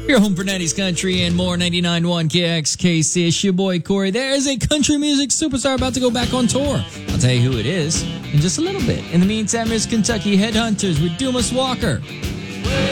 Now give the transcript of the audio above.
Your home for 90s country and more. 99.1 KXKC. It's your boy Corey. There is a country music superstar about to go back on tour. I'll tell you who it is in just a little bit. In the meantime, here's Kentucky Headhunters with Dumas Walker.